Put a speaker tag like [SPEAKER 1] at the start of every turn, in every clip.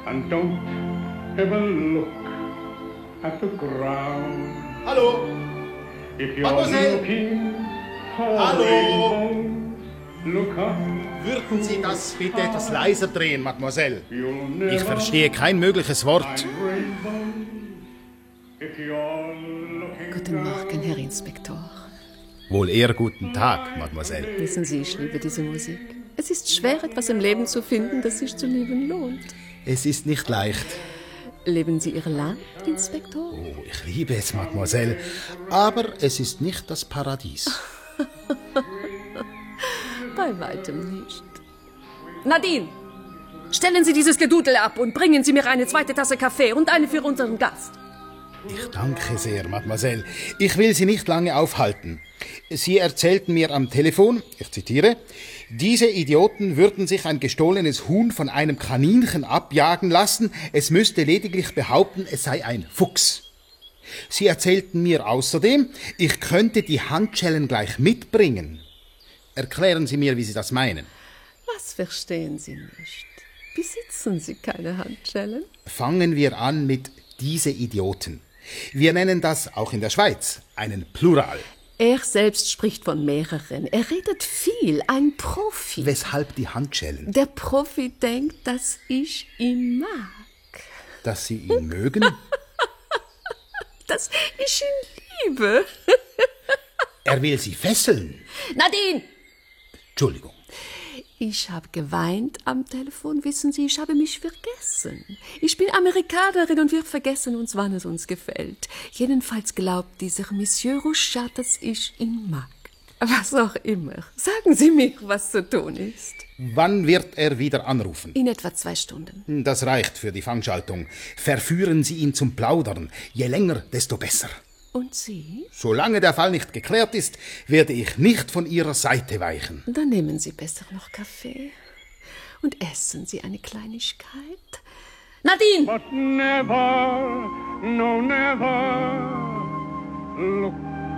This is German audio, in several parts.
[SPEAKER 1] And don't ever look at the ground.
[SPEAKER 2] Hallo?
[SPEAKER 1] If you're
[SPEAKER 2] Mademoiselle?
[SPEAKER 1] looking for
[SPEAKER 2] Hallo?
[SPEAKER 1] rainbows, look up.
[SPEAKER 2] Würden Sie das bitte etwas leiser drehen, Mademoiselle?
[SPEAKER 1] You'll never
[SPEAKER 2] Ich verstehe kein mögliches Wort.
[SPEAKER 1] find rainbows if you're looking
[SPEAKER 3] Guten Morgen, Herr Inspektor.
[SPEAKER 2] Wohl eher guten Tag, Mademoiselle.
[SPEAKER 3] Wissen Sie, ich liebe diese Musik. Es ist schwer, etwas im Leben zu finden, das sich zu lieben lohnt.
[SPEAKER 2] Es ist nicht leicht.
[SPEAKER 3] Leben Sie Ihr Land, Inspektor?
[SPEAKER 2] Oh, ich liebe es, Mademoiselle. Aber es ist nicht das Paradies.
[SPEAKER 3] Bei weitem nicht. Nadine, stellen Sie dieses Gedudel ab und bringen Sie mir eine zweite Tasse Kaffee und eine für unseren Gast.
[SPEAKER 2] Ich danke sehr, Mademoiselle. Ich will Sie nicht lange aufhalten. Sie erzählten mir am Telefon, ich zitiere, diese Idioten würden sich ein gestohlenes Huhn von einem Kaninchen abjagen lassen. Es müsste lediglich behaupten, es sei ein Fuchs. Sie erzählten mir außerdem, ich könnte die Handschellen gleich mitbringen. Erklären Sie mir, wie Sie das meinen.
[SPEAKER 3] Was verstehen Sie nicht? Besitzen Sie keine Handschellen?
[SPEAKER 2] Fangen wir an mit diese Idioten. Wir nennen das auch in der Schweiz einen Plural.
[SPEAKER 3] Er selbst spricht von mehreren. Er redet viel, ein Profi.
[SPEAKER 2] Weshalb die Handschellen?
[SPEAKER 3] Der Profi denkt, dass ich ihn mag.
[SPEAKER 2] Dass Sie ihn mögen?
[SPEAKER 3] Dass ich ihn liebe.
[SPEAKER 2] Er will Sie fesseln.
[SPEAKER 3] Nadine!
[SPEAKER 2] Entschuldigung.
[SPEAKER 3] Ich habe geweint am Telefon, wissen Sie, ich habe mich vergessen. Ich bin Amerikanerin und wir vergessen uns, wann es uns gefällt. Jedenfalls glaubt dieser Monsieur Rouchat, dass ich ihn mag. Was auch immer. Sagen Sie mir, was zu tun ist.
[SPEAKER 2] Wann wird er wieder anrufen?
[SPEAKER 3] In etwa 2 Stunden.
[SPEAKER 2] Das reicht für die Fangschaltung. Verführen Sie ihn zum Plaudern. Je länger, desto besser.
[SPEAKER 3] Und Sie?
[SPEAKER 2] Solange der Fall nicht geklärt ist, werde ich nicht von Ihrer Seite weichen.
[SPEAKER 3] Dann nehmen Sie besser noch Kaffee. Und essen Sie eine Kleinigkeit. Nadine!
[SPEAKER 1] But never, no never look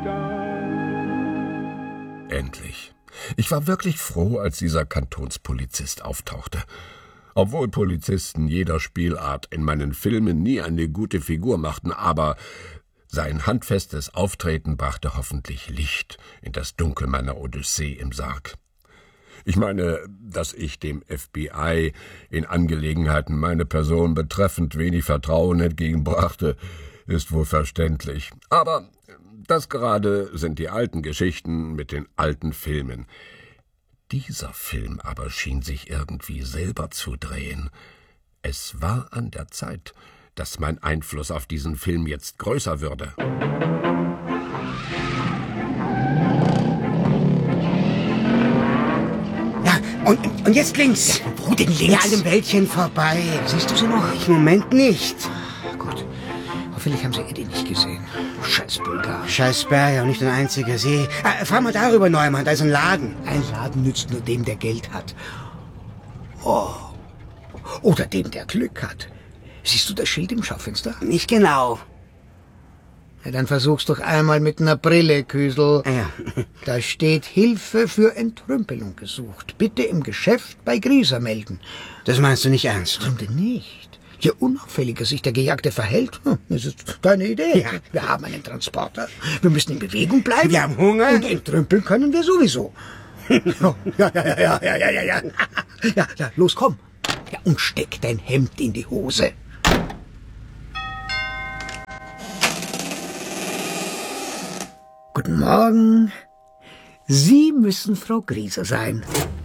[SPEAKER 1] down.
[SPEAKER 4] Endlich. Ich war wirklich froh, als dieser Kantonspolizist auftauchte. Obwohl Polizisten jeder Spielart in meinen Filmen nie eine gute Figur machten, aber sein handfestes Auftreten brachte hoffentlich Licht in das Dunkel meiner Odyssee im Sarg. Ich meine, dass ich dem FBI in Angelegenheiten meine Person betreffend wenig Vertrauen entgegenbrachte, ist wohl verständlich. Aber das gerade sind die alten Geschichten mit den alten Filmen. Dieser Film aber schien sich irgendwie selber zu drehen. Es war an der Zeit, dass mein Einfluss auf diesen Film jetzt größer würde.
[SPEAKER 5] Ja, und jetzt links.
[SPEAKER 6] Wo denn links?
[SPEAKER 5] Ja, an dem Wäldchen vorbei.
[SPEAKER 6] Siehst du sie noch?
[SPEAKER 5] Im Moment nicht.
[SPEAKER 6] Gut. Hoffentlich haben sie Eddie nicht gesehen. Scheiß Bulgar.
[SPEAKER 5] Scheiß Berger, nicht ein einziger See. Fahr mal darüber, Neumann, da ist ein Laden.
[SPEAKER 6] Ein Laden nützt nur dem, der Geld hat. Oh. Oder dem, der Glück hat. Siehst du das Schild im Schaufenster?
[SPEAKER 5] Nicht genau.
[SPEAKER 6] Ja, dann versuch's doch einmal mit einer Brille, Küsel.
[SPEAKER 5] Ja.
[SPEAKER 6] Da steht Hilfe für Entrümpelung gesucht. Bitte im Geschäft bei Grieser melden.
[SPEAKER 5] Das meinst du nicht ernst?
[SPEAKER 6] Warum denn nicht? Je unauffälliger sich der Gejagte verhält, das ist deine Idee.
[SPEAKER 5] Ja.
[SPEAKER 6] Wir haben einen Transporter. Wir müssen in Bewegung bleiben.
[SPEAKER 5] Wir haben Hunger.
[SPEAKER 6] Und entrümpeln können wir sowieso. Ja. Ja, los, komm. Ja, und steck dein Hemd in die Hose. Guten Morgen. Sie müssen Frau Grieser sein.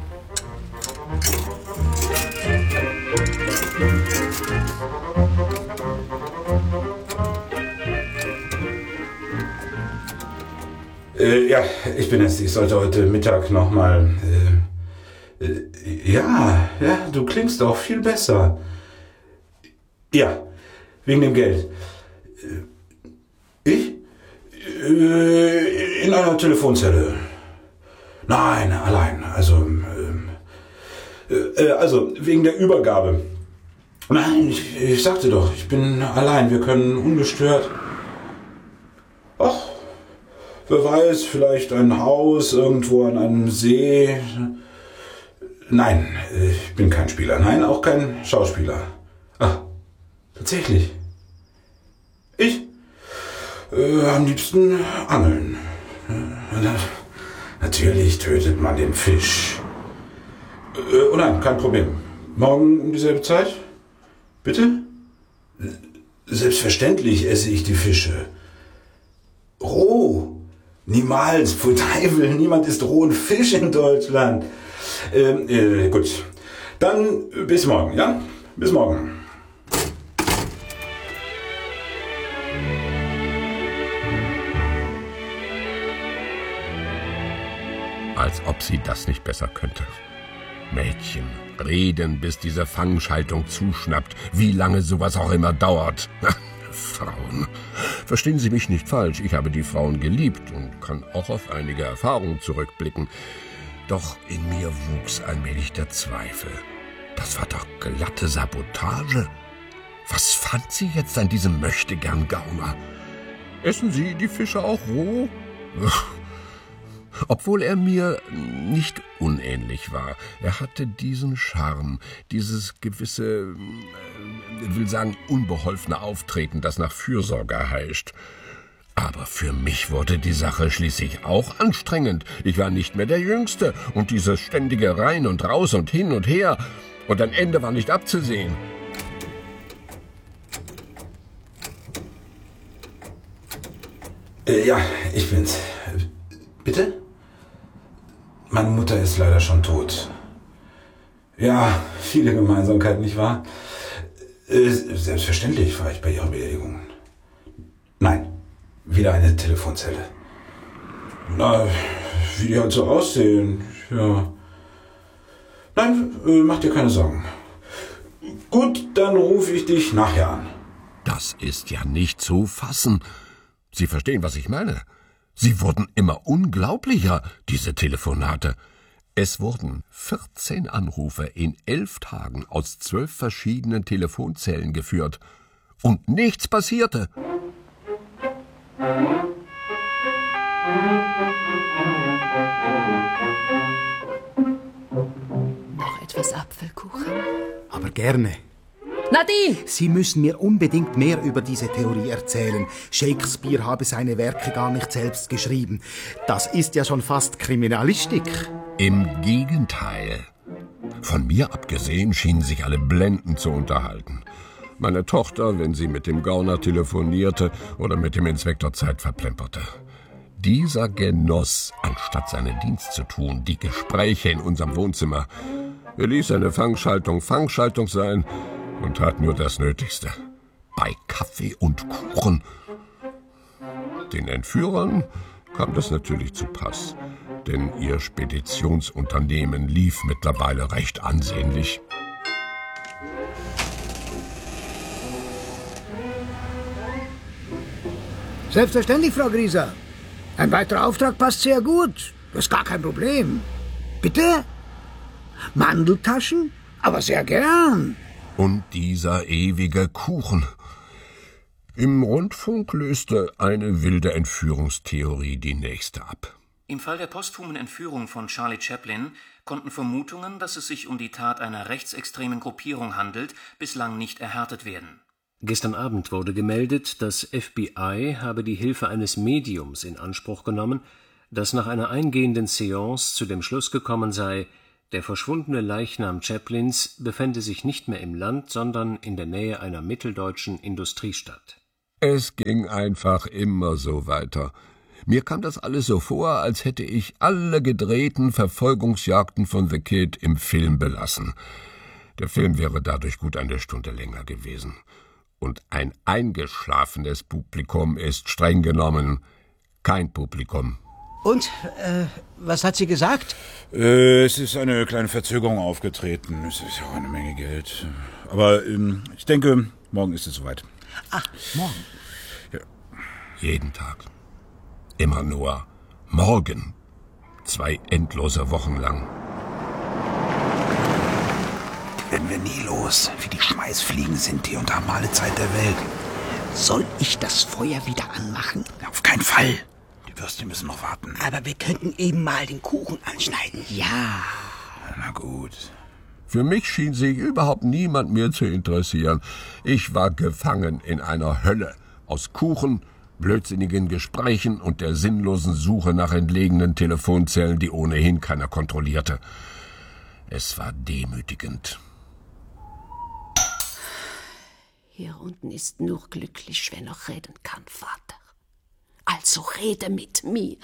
[SPEAKER 7] Ja, ich bin es. Ich sollte heute Mittag nochmal... Ja, du klingst auch viel besser. Ja, wegen dem Geld. Ich? In einer Telefonzelle. Nein, allein. Also wegen der Übergabe. Nein, ich sagte doch, ich bin allein. Wir können ungestört... Ach, wer weiß, vielleicht ein Haus irgendwo an einem See. Nein, ich bin kein Spieler. Nein, auch kein Schauspieler. Ah, tatsächlich. Ich? Am liebsten angeln. Natürlich tötet man den Fisch. Oh nein, kein Problem. Morgen um dieselbe Zeit? Bitte? Selbstverständlich esse ich die Fische. Roh? Niemals, pfui Teufel, niemand isst rohen Fisch in Deutschland. Gut, dann bis morgen, ja? Bis morgen.
[SPEAKER 4] Als ob sie das nicht besser könnte. Mädchen, reden, bis diese Fangschaltung zuschnappt, wie lange sowas auch immer dauert. Frauen. Verstehen Sie mich nicht falsch, ich habe die Frauen geliebt und kann auch auf einige Erfahrungen zurückblicken. Doch in mir wuchs allmählich der Zweifel. Das war doch glatte Sabotage. Was fand sie jetzt an diesem Möchtegern-Gauner? Essen Sie die Fische auch roh? Obwohl er mir nicht unähnlich war. Er hatte diesen Charme, dieses gewisse, will sagen, unbeholfene Auftreten, das nach Fürsorge heischt. Aber für mich wurde die Sache schließlich auch anstrengend. Ich war nicht mehr der Jüngste und dieses ständige Rein und Raus und hin und her. Und ein Ende war nicht abzusehen.
[SPEAKER 7] Ja, ich bin's. Bitte? Meine Mutter ist leider schon tot. Ja, viele Gemeinsamkeiten, nicht wahr? Selbstverständlich war ich bei ihrer Beerdigung. Nein, wieder eine Telefonzelle. Na, wie die halt so aussehen, ja. Nein, mach dir keine Sorgen. Gut, dann rufe ich dich nachher an.
[SPEAKER 4] Das ist ja nicht zu fassen. Sie verstehen, was ich meine. Sie wurden immer unglaublicher, diese Telefonate. Es wurden 14 Anrufe in 11 Tagen aus 12 verschiedenen Telefonzellen geführt. Und nichts passierte.
[SPEAKER 3] Noch etwas Apfelkuchen?
[SPEAKER 2] Aber gerne.
[SPEAKER 3] Nadine!
[SPEAKER 2] Sie müssen mir unbedingt mehr über diese Theorie erzählen. Shakespeare habe seine Werke gar nicht selbst geschrieben. Das ist ja schon fast Kriminalistik.
[SPEAKER 4] Im Gegenteil. Von mir abgesehen schienen sich alle blendend zu unterhalten. Meine Tochter, wenn sie mit dem Gauner telefonierte oder mit dem Inspektor Zeit verplemperte. Dieser genoss, anstatt seinen Dienst zu tun, die Gespräche in unserem Wohnzimmer. Er ließ seine Fangschaltung sein und tat nur das Nötigste. Bei Kaffee und Kuchen. Den Entführern kam das natürlich zu Pass, denn ihr Speditionsunternehmen lief mittlerweile recht ansehnlich.
[SPEAKER 6] Selbstverständlich, Frau Grieser. Ein weiterer Auftrag passt sehr gut. Das ist gar kein Problem. Bitte? Mandeltaschen? Aber sehr gern.
[SPEAKER 4] Und dieser ewige Kuchen. Im Rundfunk löste eine wilde Entführungstheorie die nächste ab.
[SPEAKER 8] Im Fall der posthumen Entführung von Charlie Chaplin konnten Vermutungen, dass es sich um die Tat einer rechtsextremen Gruppierung handelt, bislang nicht erhärtet werden.
[SPEAKER 9] Gestern Abend wurde gemeldet, das FBI habe die Hilfe eines Mediums in Anspruch genommen, das nach einer eingehenden Seance zu dem Schluss gekommen sei, der verschwundene Leichnam Chaplins befände sich nicht mehr im Land, sondern in der Nähe einer mitteldeutschen Industriestadt.
[SPEAKER 4] Es ging einfach immer so weiter. Mir kam das alles so vor, als hätte ich alle gedrehten Verfolgungsjagden von The Kid im Film belassen. Der Film wäre dadurch gut eine Stunde länger gewesen. Und ein eingeschlafenes Publikum ist streng genommen kein Publikum.
[SPEAKER 6] Und, was hat sie gesagt?
[SPEAKER 7] Es ist eine kleine Verzögerung aufgetreten. Es ist ja auch eine Menge Geld. Aber ich denke, morgen ist es soweit.
[SPEAKER 6] Ach, morgen?
[SPEAKER 7] Ja.
[SPEAKER 4] Jeden Tag. Immer nur morgen. 2 endlose Wochen lang.
[SPEAKER 10] Werden wir nie los. Wie die Schmeißfliegen sind die und haben alle Zeit der Welt.
[SPEAKER 6] Soll ich das Feuer wieder anmachen?
[SPEAKER 10] Auf keinen Fall. Die Würstchen müssen noch warten.
[SPEAKER 6] Aber wir könnten eben mal den Kuchen anschneiden. Ja.
[SPEAKER 10] Na gut.
[SPEAKER 4] Für mich schien sich überhaupt niemand mehr zu interessieren. Ich war gefangen in einer Hölle aus Kuchen, blödsinnigen Gesprächen und der sinnlosen Suche nach entlegenen Telefonzellen, die ohnehin keiner kontrollierte. Es war demütigend.
[SPEAKER 3] Hier unten ist nur glücklich, wer noch reden kann, Vater. Also rede mit mir.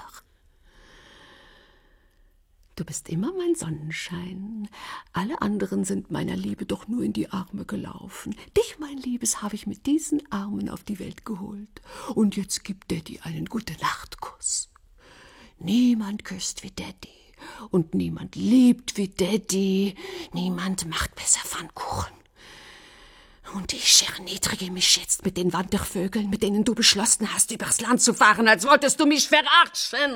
[SPEAKER 3] Du bist immer mein Sonnenschein. Alle anderen sind meiner Liebe doch nur in die Arme gelaufen. Dich, mein Liebes, habe ich mit diesen Armen auf die Welt geholt. Und jetzt gibt Daddy einen Gute-Nacht-Kuss. Niemand küsst wie Daddy. Und niemand liebt wie Daddy. Niemand macht besser Pfannkuchen. Und ich erniedrige mich jetzt mit den Wandervögeln, mit denen du beschlossen hast, übers Land zu fahren, als wolltest du mich verarschen.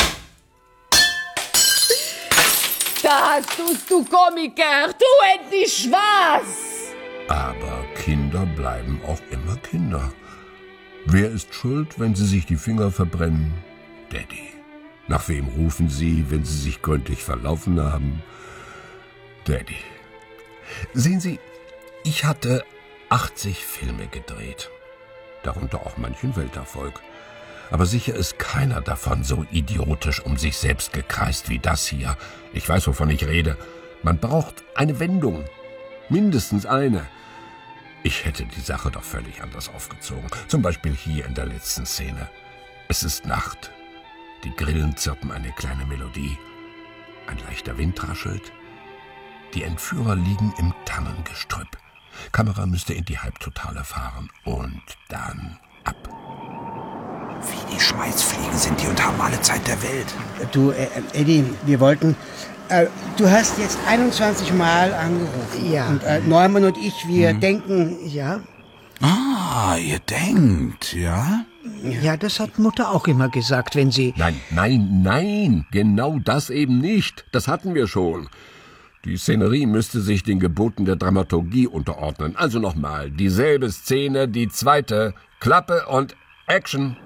[SPEAKER 3] Da hast du's, du Komiker, du endlich was!
[SPEAKER 4] Aber Kinder bleiben auch immer Kinder. Wer ist schuld, wenn sie sich die Finger verbrennen? Daddy. Nach wem rufen sie, wenn sie sich gründlich verlaufen haben? Daddy. Sehen Sie, ich hatte 80 Filme gedreht. Darunter auch manchen Welterfolg. Aber sicher ist keiner davon so idiotisch um sich selbst gekreist wie das hier. Ich weiß, wovon ich rede. Man braucht eine Wendung. Mindestens eine. Ich hätte die Sache doch völlig anders aufgezogen. Zum Beispiel hier in der letzten Szene. Es ist Nacht. Die Grillen zirpen eine kleine Melodie. Ein leichter Wind raschelt. Die Entführer liegen im Tannengestrüpp. Kamera müsste in die Halbtotale fahren. Und dann ab.
[SPEAKER 10] Wie die Schmeißfliegen sind die und haben alle Zeit der Welt.
[SPEAKER 5] Du, Eddie, wir wollten... du hast jetzt 21 Mal angerufen.
[SPEAKER 6] Ja.
[SPEAKER 5] Und Neumann und ich, wir denken, ja...
[SPEAKER 10] Ah, ihr denkt, ja?
[SPEAKER 6] Ja, das hat Mutter auch immer gesagt, wenn sie...
[SPEAKER 4] Nein, genau das eben nicht. Das hatten wir schon. Die Szenerie müsste sich den Geboten der Dramaturgie unterordnen. Also nochmal, dieselbe Szene, die zweite, Klappe und Action.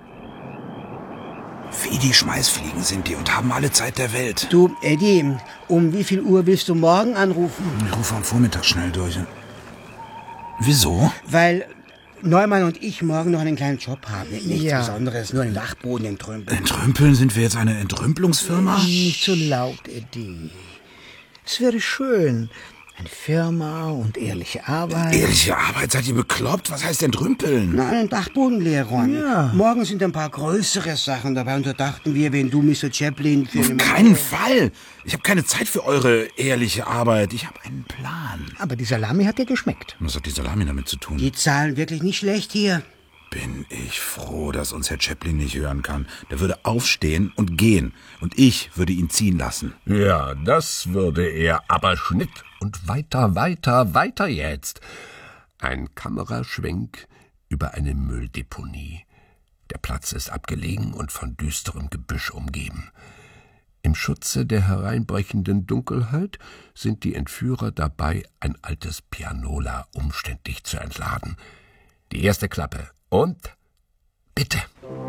[SPEAKER 10] Wie die Schmeißfliegen sind die und haben alle Zeit der Welt.
[SPEAKER 5] Du, Eddie, um wie viel Uhr willst du morgen anrufen?
[SPEAKER 10] Ich rufe am Vormittag schnell durch. Wieso?
[SPEAKER 5] Weil Neumann und ich morgen noch einen kleinen Job haben. Nichts
[SPEAKER 6] Ja.
[SPEAKER 5] Besonderes, nur einen Dachboden entrümpeln.
[SPEAKER 10] Entrümpeln? Sind wir jetzt eine Entrümpelungsfirma?
[SPEAKER 6] Nicht so laut, Eddie. Es wäre schön. Eine Firma und ehrliche Arbeit.
[SPEAKER 10] Ehrliche Arbeit? Seid ihr bekloppt? Was heißt entrümpeln?
[SPEAKER 5] Na, einen Dachboden leer räumen.
[SPEAKER 6] Ja.
[SPEAKER 5] Morgen sind ein paar größere Sachen dabei und da dachten wir, wenn du Mr. Chaplin für
[SPEAKER 10] Auf keinen Fall. Ich habe keine Zeit für eure ehrliche Arbeit. Ich habe einen Plan.
[SPEAKER 6] Aber die Salami hat dir geschmeckt.
[SPEAKER 10] Was hat die Salami damit zu tun?
[SPEAKER 5] Die zahlen wirklich nicht schlecht hier.
[SPEAKER 10] Bin ich froh, dass uns Herr Chaplin nicht hören kann. Der würde aufstehen und gehen. Und ich würde ihn ziehen lassen.
[SPEAKER 4] Ja, das würde er, aber Schnitt und weiter jetzt. Ein Kameraschwenk über eine Mülldeponie. Der Platz ist abgelegen und von düsterem Gebüsch umgeben. Im Schutze der hereinbrechenden Dunkelheit sind die Entführer dabei, ein altes Pianola umständlich zu entladen. Die erste Klappe. Und bitte.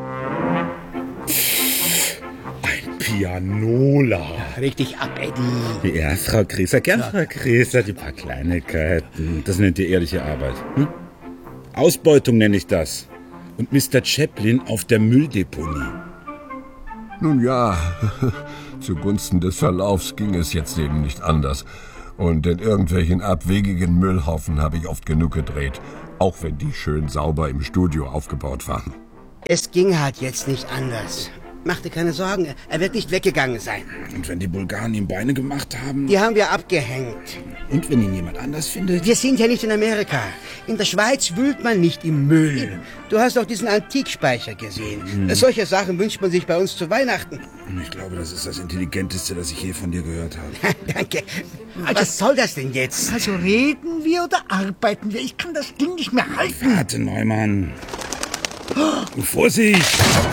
[SPEAKER 11] Ein Pianola.
[SPEAKER 5] Reg dich ab, Eddie.
[SPEAKER 11] Ja, Frau Grieser, gern Frau Grieser, die paar Kleinigkeiten. Das nennt ihr ehrliche Arbeit. Ausbeutung nenne ich das. Und Mr. Chaplin auf der Mülldeponie.
[SPEAKER 4] Nun ja, zugunsten des Verlaufs ging es jetzt eben nicht anders. Und in irgendwelchen abwegigen Müllhaufen habe ich oft genug gedreht, auch wenn die schön sauber im Studio aufgebaut waren.
[SPEAKER 5] Es ging halt jetzt nicht anders. Mach dir keine Sorgen, er wird nicht weggegangen sein.
[SPEAKER 10] Und wenn die Bulgaren ihm Beine gemacht haben?
[SPEAKER 5] Die haben wir abgehängt.
[SPEAKER 10] Und wenn ihn jemand anders findet?
[SPEAKER 5] Wir sind ja nicht in Amerika. In der Schweiz wühlt man nicht im Müll. Du hast doch diesen Antikspeicher gesehen. Solche Sachen wünscht man sich bei uns zu Weihnachten.
[SPEAKER 10] Ich glaube, das ist das Intelligenteste, das ich je von dir gehört habe.
[SPEAKER 5] Danke. Was soll das denn jetzt?
[SPEAKER 6] Also reden wir oder arbeiten wir? Ich kann das Ding nicht mehr halten.
[SPEAKER 10] Warte, Neumann. Vorsicht!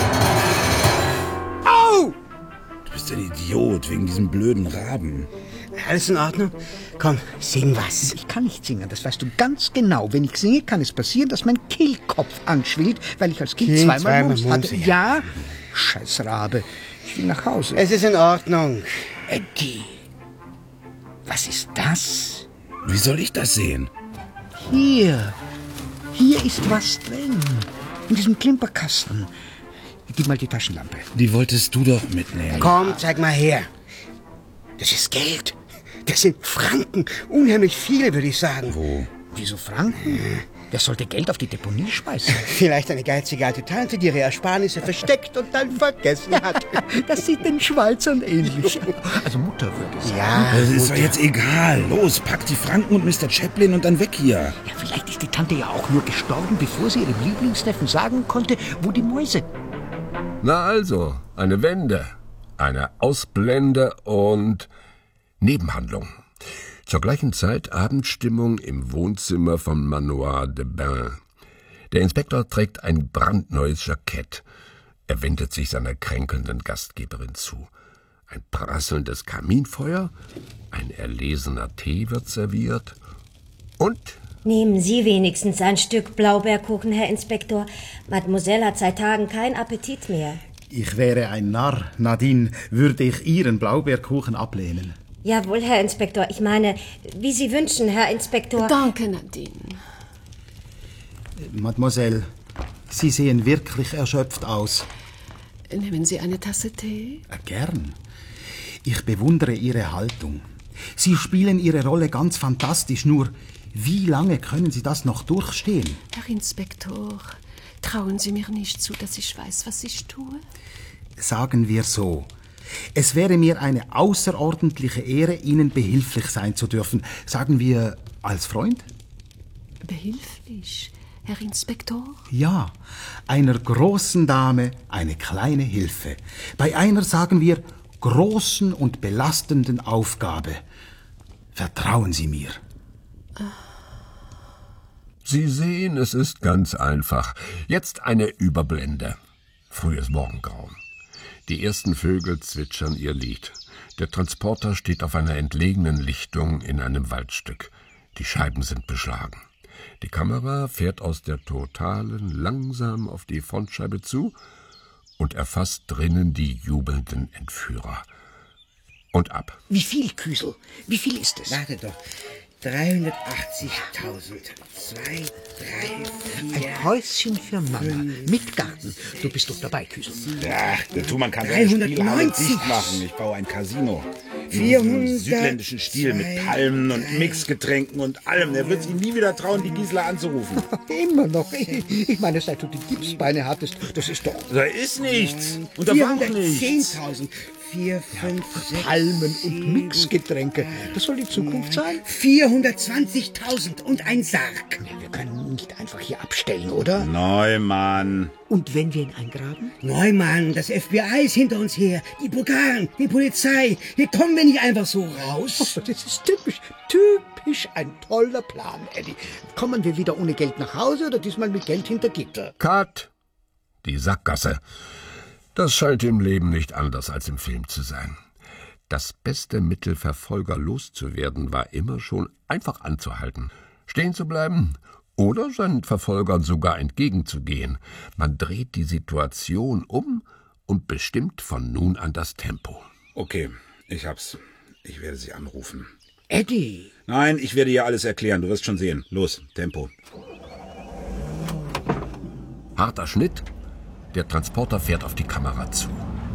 [SPEAKER 5] Au!
[SPEAKER 10] Du bist ein Idiot wegen diesem blöden Raben.
[SPEAKER 5] Alles in Ordnung? Komm, sing was.
[SPEAKER 6] Ich kann nicht singen, das weißt du ganz genau. Wenn ich singe, kann es passieren, dass mein Kehlkopf anschwillt, weil ich als Kind zweimal Mumps hatte. Ja, scheiß Rabe. Ich will nach Hause.
[SPEAKER 5] Es ist in Ordnung.
[SPEAKER 6] Eddie, was ist das?
[SPEAKER 11] Wie soll ich das sehen?
[SPEAKER 6] Hier ist was drin. In diesem Klimperkasten. Gib mal die Taschenlampe.
[SPEAKER 11] Die wolltest du doch mitnehmen.
[SPEAKER 5] Komm, zeig mal her. Das ist Geld. Das sind Franken. Unheimlich viele, würde ich sagen.
[SPEAKER 11] Wo?
[SPEAKER 6] Wieso Franken? Der sollte Geld auf die Deponie schmeißen.
[SPEAKER 5] Vielleicht eine geizige alte Tante, die ihre Ersparnisse versteckt und dann vergessen hat.
[SPEAKER 6] Das sieht den Schweizern ähnlich. Also Mutter würde sagen.
[SPEAKER 5] Ja,
[SPEAKER 11] Das ist doch jetzt egal. Los, pack die Franken und Mr. Chaplin und dann weg hier.
[SPEAKER 6] Ja, vielleicht ist die Tante ja auch nur gestorben, bevor sie ihrem Lieblingsneffen sagen konnte, wo die Mäuse...
[SPEAKER 4] Na also, eine Wende, eine Ausblende und Nebenhandlung. Zur gleichen Zeit Abendstimmung im Wohnzimmer von Manoir de Bain. Der Inspektor trägt ein brandneues Jackett. Er wendet sich seiner kränkelnden Gastgeberin zu. Ein prasselndes Kaminfeuer, ein erlesener Tee wird serviert und...
[SPEAKER 12] Nehmen Sie wenigstens ein Stück Blaubeerkuchen, Herr Inspektor. Mademoiselle hat seit Tagen keinen Appetit mehr.
[SPEAKER 2] Ich wäre ein Narr, Nadine, würde ich Ihren Blaubeerkuchen ablehnen.
[SPEAKER 12] Jawohl, Herr Inspektor. Ich meine, wie Sie wünschen, Herr Inspektor.
[SPEAKER 3] Danke, Nadine.
[SPEAKER 2] Mademoiselle, Sie sehen wirklich erschöpft aus.
[SPEAKER 3] Nehmen Sie eine Tasse Tee?
[SPEAKER 2] Gern. Ich bewundere Ihre Haltung. Sie spielen Ihre Rolle ganz fantastisch, nur wie lange können Sie das noch durchstehen?
[SPEAKER 3] Herr Inspektor, trauen Sie mir nicht zu, dass ich weiß, was ich tue?
[SPEAKER 2] Sagen wir so. Es wäre mir eine außerordentliche Ehre, Ihnen behilflich sein zu dürfen. Sagen wir als Freund?
[SPEAKER 3] Behilflich, Herr Inspektor?
[SPEAKER 2] Ja, einer großen Dame eine kleine Hilfe. Bei einer, sagen wir, großen und belastenden Aufgabe. Vertrauen Sie mir.
[SPEAKER 4] Sie sehen, es ist ganz einfach. Jetzt eine Überblende. Frühes Morgengrauen. Die ersten Vögel zwitschern ihr Lied. Der Transporter steht auf einer entlegenen Lichtung in einem Waldstück. Die Scheiben sind beschlagen. Die Kamera fährt aus der Totalen langsam auf die Frontscheibe zu und erfasst drinnen die jubelnden Entführer. Und ab.
[SPEAKER 6] Wie viel, Küsel? Wie viel ist es?
[SPEAKER 5] Warte doch. 380.000. 2, 3, 4...
[SPEAKER 6] Ein Häuschen für Mama. Mit Garten. Du bist doch dabei, Küsel.
[SPEAKER 11] Ach, der Thumann kann seine Spielhalle dicht machen. Ich baue ein Casino. Im südländischen Stil mit Palmen und Mixgetränken und allem. Der wird sich nie wieder trauen, die Gisela anzurufen.
[SPEAKER 6] Immer noch. Ich meine, seit du die Gipsbeine hattest, das ist doch...
[SPEAKER 11] Da ist nichts. Und da war auch nichts.
[SPEAKER 5] 410.000. 4, 5, 6,
[SPEAKER 6] Palmen und Mixgetränke. Das soll die Zukunft sein?
[SPEAKER 5] 420.000 und ein Sarg.
[SPEAKER 6] Wir können nicht einfach hier abstellen, oder?
[SPEAKER 11] Neumann.
[SPEAKER 6] Und wenn wir ihn eingraben?
[SPEAKER 5] Neumann, das FBI ist hinter uns her. Die Bulgaren, die Polizei. Hier kommen wir nicht einfach so raus.
[SPEAKER 6] Oh, das ist typisch ein toller Plan, Eddie. Kommen wir wieder ohne Geld nach Hause oder diesmal mit Geld hinter Gitter?
[SPEAKER 4] Cut! Die Sackgasse. Das scheint im Leben nicht anders als im Film zu sein. Das beste Mittel, Verfolger loszuwerden, war immer schon einfach anzuhalten, stehen zu bleiben oder seinen Verfolgern sogar entgegenzugehen. Man dreht die Situation um und bestimmt von nun an das Tempo.
[SPEAKER 11] Okay, ich hab's. Ich werde sie anrufen.
[SPEAKER 6] Eddie!
[SPEAKER 11] Nein, ich werde ihr alles erklären. Du wirst schon sehen. Los, Tempo.
[SPEAKER 4] Harter Schnitt. Der Transporter fährt auf die Kamera zu.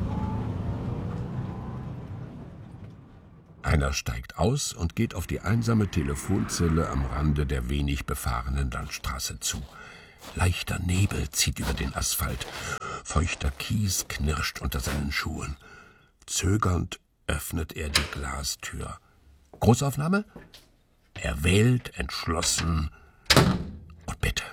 [SPEAKER 4] Einer steigt aus und geht auf die einsame Telefonzelle am Rande der wenig befahrenen Landstraße zu. Leichter Nebel zieht über den Asphalt. Feuchter Kies knirscht unter seinen Schuhen. Zögernd öffnet er die Glastür. Großaufnahme? Er wählt entschlossen und bitte.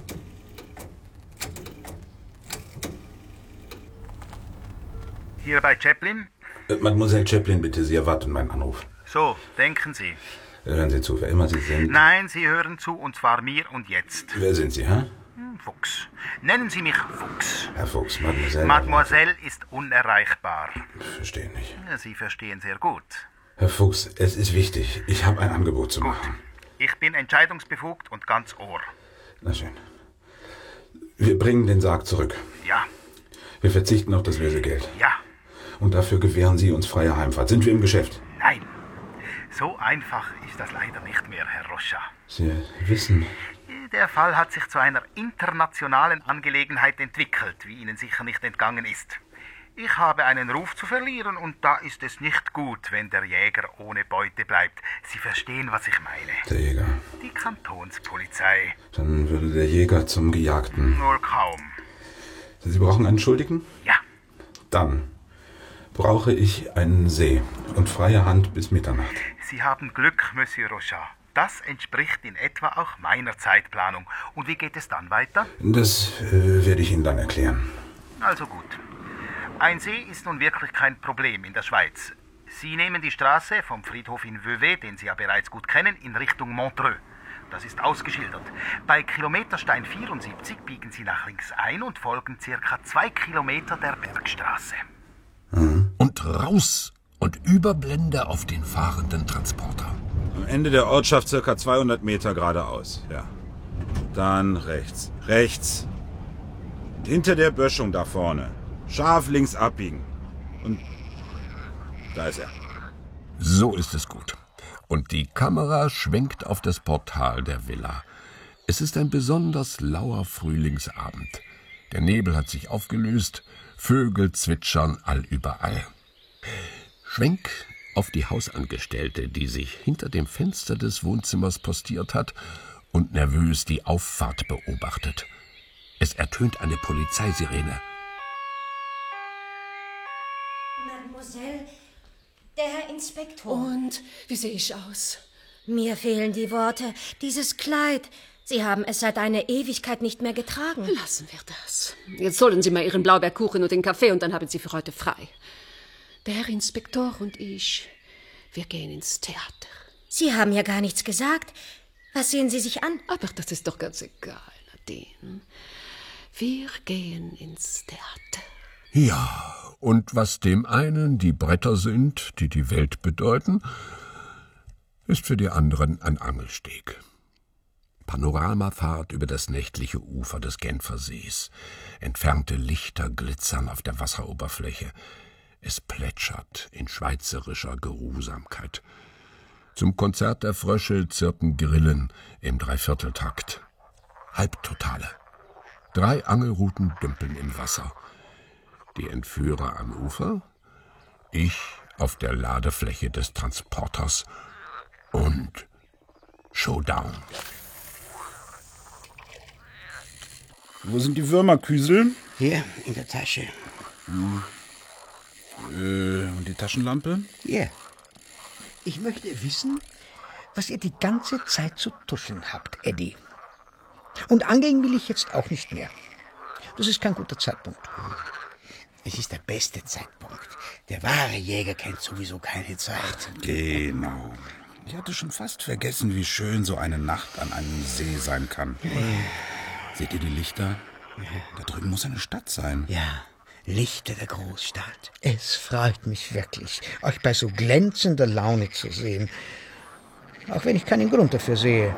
[SPEAKER 13] Hier bei Chaplin?
[SPEAKER 7] Mademoiselle Chaplin, bitte, Sie erwarten meinen Anruf.
[SPEAKER 13] So, denken Sie.
[SPEAKER 7] Hören Sie zu, wer immer Sie sind.
[SPEAKER 13] Nein, Sie hören zu, und zwar mir und jetzt.
[SPEAKER 7] Wer sind Sie, hä?
[SPEAKER 13] Fuchs. Nennen Sie mich Fuchs.
[SPEAKER 7] Herr Fuchs, Mademoiselle.
[SPEAKER 13] Mademoiselle ist unerreichbar.
[SPEAKER 7] Verstehe nicht.
[SPEAKER 13] Sie verstehen sehr gut.
[SPEAKER 7] Herr Fuchs, es ist wichtig. Ich habe ein Angebot zu machen.
[SPEAKER 13] Ich bin entscheidungsbefugt und ganz Ohr.
[SPEAKER 7] Na schön. Wir bringen den Sarg zurück.
[SPEAKER 13] Ja.
[SPEAKER 7] Wir verzichten auf das Lösegeld.
[SPEAKER 13] Ja.
[SPEAKER 7] Und dafür gewähren Sie uns freie Heimfahrt. Sind wir im Geschäft?
[SPEAKER 13] Nein. So einfach ist das leider nicht mehr, Herr Rocha.
[SPEAKER 7] Sie wissen...
[SPEAKER 13] Der Fall hat sich zu einer internationalen Angelegenheit entwickelt, wie Ihnen sicher nicht entgangen ist. Ich habe einen Ruf zu verlieren und da ist es nicht gut, wenn der Jäger ohne Beute bleibt. Sie verstehen, was ich meine.
[SPEAKER 7] Der Jäger.
[SPEAKER 13] Die Kantonspolizei.
[SPEAKER 7] Dann würde der Jäger zum Gejagten.
[SPEAKER 13] Nur kaum.
[SPEAKER 7] Sie brauchen einen Schuldigen?
[SPEAKER 13] Ja.
[SPEAKER 7] Dann brauche ich einen See und freie Hand bis Mitternacht.
[SPEAKER 13] Sie haben Glück, Monsieur Rocha. Das entspricht in etwa auch meiner Zeitplanung. Und wie geht es dann weiter?
[SPEAKER 7] Das werde ich Ihnen dann erklären.
[SPEAKER 13] Also gut. Ein See ist nun wirklich kein Problem in der Schweiz. Sie nehmen die Straße vom Friedhof in Vevey, den Sie ja bereits gut kennen, in Richtung Montreux. Das ist ausgeschildert. Bei Kilometerstein 74 biegen Sie nach links ein und folgen circa 2 Kilometer der Bergstraße.
[SPEAKER 4] Und raus und Überblende auf den fahrenden Transporter.
[SPEAKER 10] Am Ende der Ortschaft circa 200 Meter geradeaus, ja. Dann rechts. Rechts. Hinter der Böschung da vorne. Scharf links abbiegen. Und da ist er.
[SPEAKER 4] So ist es gut. Und die Kamera schwenkt auf das Portal der Villa. Es ist ein besonders lauer Frühlingsabend. Der Nebel hat sich aufgelöst, Vögel zwitschern allüberall. Schwenk auf die Hausangestellte, die sich hinter dem Fenster des Wohnzimmers postiert hat und nervös die Auffahrt beobachtet. Es ertönt eine Polizeisirene.
[SPEAKER 12] Mademoiselle, der Herr Inspektor.
[SPEAKER 3] Und wie sehe ich aus?
[SPEAKER 12] Mir fehlen die Worte. Dieses Kleid. Sie haben es seit einer Ewigkeit nicht mehr getragen.
[SPEAKER 3] Lassen wir das. Jetzt holen Sie mal Ihren Blaubeerkuchen und den Kaffee und dann haben Sie für heute frei. Der Herr Inspektor und ich, wir gehen ins Theater.
[SPEAKER 12] Sie haben ja gar nichts gesagt. Was sehen Sie sich an?
[SPEAKER 3] Aber das ist doch ganz egal, Nadine. Wir gehen ins Theater.
[SPEAKER 4] Ja, und was dem einen die Bretter sind, die die Welt bedeuten, ist für die anderen ein Angelsteg. Panoramafahrt über das nächtliche Ufer des Genfersees. Entfernte Lichter glitzern auf der Wasseroberfläche. Es plätschert in schweizerischer Geruhsamkeit. Zum Konzert der Frösche zirpen Grillen im Dreivierteltakt. Halbtotale. 3 Angelruten dümpeln im Wasser. Die Entführer am Ufer, ich auf der Ladefläche des Transporters und Showdown.
[SPEAKER 10] Wo sind die Würmer, Küsel?
[SPEAKER 5] Hier, in der Tasche.
[SPEAKER 10] Und die Taschenlampe?
[SPEAKER 6] Ja. Ich möchte wissen, was ihr die ganze Zeit zu tuschen habt, Eddie. Und angeln will ich jetzt auch nicht mehr. Das ist kein guter Zeitpunkt.
[SPEAKER 5] Es ist der beste Zeitpunkt. Der wahre Jäger kennt sowieso keine Zeit.
[SPEAKER 10] Genau. Ich hatte schon fast vergessen, wie schön so eine Nacht an einem See sein kann. Seht ihr die Lichter? Da drüben muss eine Stadt sein.
[SPEAKER 5] Ja, Lichter der Großstadt.
[SPEAKER 6] Es freut mich wirklich, euch bei so glänzender Laune zu sehen. Auch wenn ich keinen Grund dafür sehe.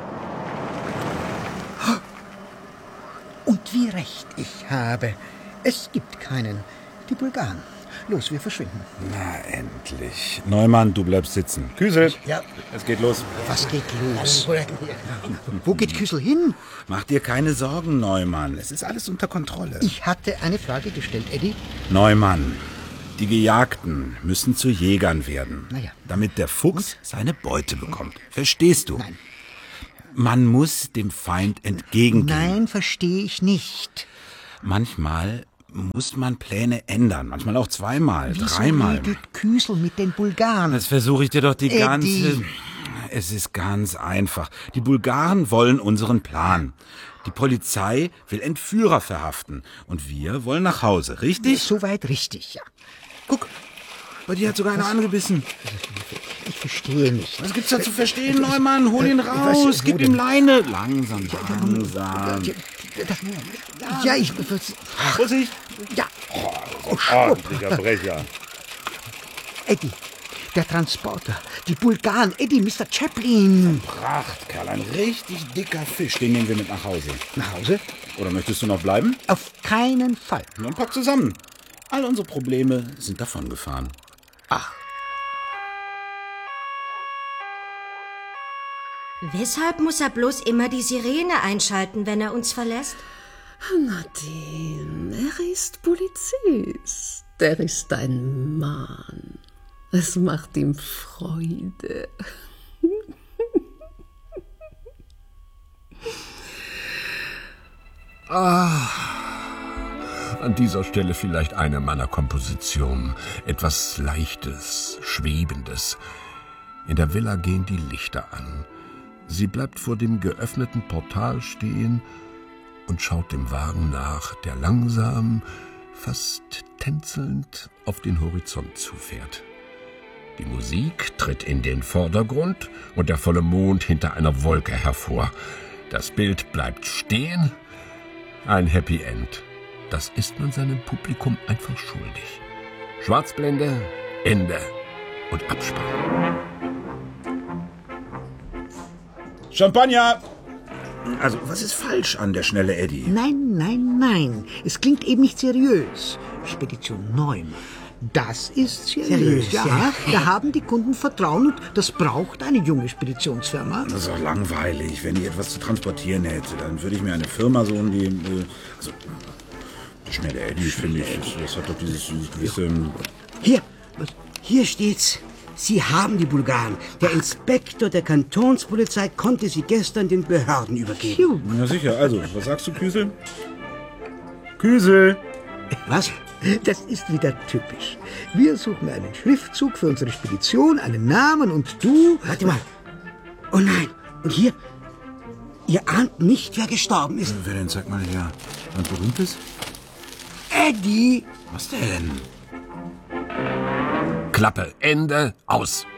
[SPEAKER 6] Und wie recht ich habe. Es gibt keinen. Die Bulgaren. Los, wir verschwinden.
[SPEAKER 10] Na, endlich. Neumann, du bleibst sitzen. Küsel,
[SPEAKER 6] ja.
[SPEAKER 10] Es geht los.
[SPEAKER 6] Was geht los? Wo geht Küsel hin?
[SPEAKER 10] Mach dir keine Sorgen, Neumann. Es ist alles unter Kontrolle.
[SPEAKER 6] Ich hatte eine Frage gestellt, Eddie.
[SPEAKER 10] Neumann, die Gejagten müssen zu Jägern werden,
[SPEAKER 6] Na ja.
[SPEAKER 10] damit der Fuchs seine Beute bekommt. Verstehst du?
[SPEAKER 6] Nein.
[SPEAKER 10] Man muss dem Feind entgegengehen.
[SPEAKER 6] Nein, verstehe ich nicht.
[SPEAKER 10] Manchmal muss man Pläne ändern, manchmal auch zweimal,
[SPEAKER 6] Wieso
[SPEAKER 10] dreimal.
[SPEAKER 6] regelt Küsel mit den Bulgaren?
[SPEAKER 10] Das versuche ich dir doch die
[SPEAKER 6] Eddie.
[SPEAKER 10] ganze... Es ist ganz einfach. Die Bulgaren wollen unseren Plan. Die Polizei will Entführer verhaften. Und wir wollen nach Hause, richtig?
[SPEAKER 6] Soweit richtig, ja.
[SPEAKER 10] Guck, bei dir hat sogar einer angebissen.
[SPEAKER 6] Ich verstehe nicht.
[SPEAKER 10] Was gibt's da zu verstehen, Neumann? Hol ihn raus, gib ihm Leine. Langsam, langsam.
[SPEAKER 6] Ja, ich...
[SPEAKER 10] Vorsicht.
[SPEAKER 6] Ja.
[SPEAKER 11] Ordentlicher Brecher.
[SPEAKER 6] Eddie, der Transporter, die Bulgaren, Eddie, Mr. Chaplin.
[SPEAKER 10] Prachtkerl, ein richtig dicker Fisch. Den nehmen wir mit nach Hause.
[SPEAKER 6] Nach Hause?
[SPEAKER 10] Oder möchtest du noch bleiben?
[SPEAKER 6] Auf keinen Fall.
[SPEAKER 10] Dann pack zusammen. All unsere Probleme sind davongefahren.
[SPEAKER 6] Ach.
[SPEAKER 12] Weshalb muss er bloß immer die Sirene einschalten, wenn er uns verlässt?
[SPEAKER 3] Nadine, er ist Polizist. Er ist ein Mann. Es macht ihm Freude.
[SPEAKER 4] An dieser Stelle vielleicht eine meiner Kompositionen. Etwas Leichtes, Schwebendes. In der Villa gehen die Lichter an. Sie bleibt vor dem geöffneten Portal stehen und schaut dem Wagen nach, der langsam, fast tänzelnd auf den Horizont zufährt. Die Musik tritt in den Vordergrund und der volle Mond hinter einer Wolke hervor. Das Bild bleibt stehen. Ein Happy End. Das ist man seinem Publikum einfach schuldig. Schwarzblende, Ende und Abspann.
[SPEAKER 10] Champagner! Also, was ist falsch an der schnelle Eddie?
[SPEAKER 6] Nein. Es klingt eben nicht seriös. Spedition Neumann. Das ist seriös, ja. Da haben die Kunden Vertrauen und das braucht eine junge Speditionsfirma.
[SPEAKER 10] Das ist doch langweilig. Wenn ich etwas zu transportieren hätte, dann würde ich mir eine Firma suchen, die... Also, die schnelle Eddie, finde ich, das hat doch dieses gewisse...
[SPEAKER 5] Hier steht's. Sie haben die Bulgaren. Der Inspektor der Kantonspolizei konnte sie gestern den Behörden übergeben.
[SPEAKER 10] Ja, sicher. Also, was sagst du, Küsel? Küsel!
[SPEAKER 6] Was? Das ist wieder typisch. Wir suchen einen Schriftzug für unsere Spedition, einen Namen und du...
[SPEAKER 5] Warte mal. Oh nein. Und hier... Ihr ahnt nicht, wer gestorben ist.
[SPEAKER 10] Wer denn? Sag mal her. Ein berühmtes?
[SPEAKER 5] Eddie!
[SPEAKER 10] Was denn?
[SPEAKER 4] Klappe, Ende, aus.